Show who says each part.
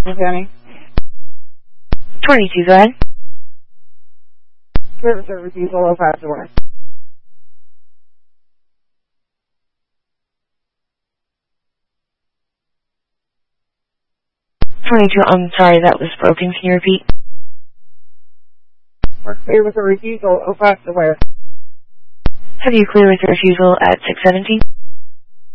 Speaker 1: County.
Speaker 2: 22, go ahead.
Speaker 1: Service or refusal of password.
Speaker 2: 22, I'm sorry, that was broken. Can you repeat?
Speaker 1: Clear with a refusal of password.
Speaker 2: Have you cleared with a refusal at 617?